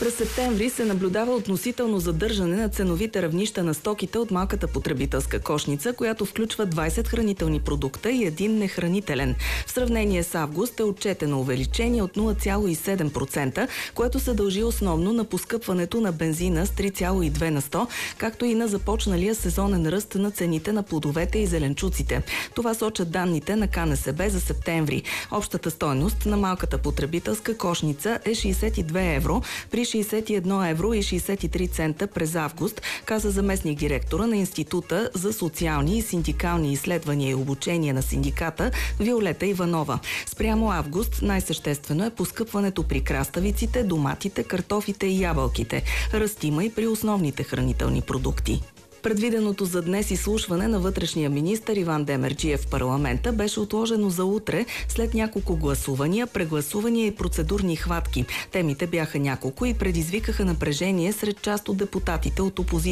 През септември се наблюдава относително задържане на ценовите равнища на стоките от малката потребителска кошница, която включва 20 хранителни продукта и един нехранителен. В сравнение с август е отчетено увеличение от 0,7%, което се дължи основно на поскъпването на бензина с 3,2 на 100, както и на започналия сезонен ръст на цените на плодовете и зеленчуците. Това сочат данните на КНСБ за септември. Общата стойност на малката потребителска кошница е 62 евро, при 61 евро и 63 цента през август, каза заместник директора на Института за социални и синдикални изследвания и обучение на синдиката Виолета Иванова. Спрямо август най-съществено е поскъпването при краставиците, доматите, картофите и ябълките. Ръст има и при основните хранителни продукти. Предвиденото за днес изслушване на вътрешния министър Иван Демерджиев в парламента беше отложено за утре след няколко гласувания, прегласувания и процедурни хватки. Темите бяха няколко и предизвикаха напрежение сред част от депутатите от опозицията.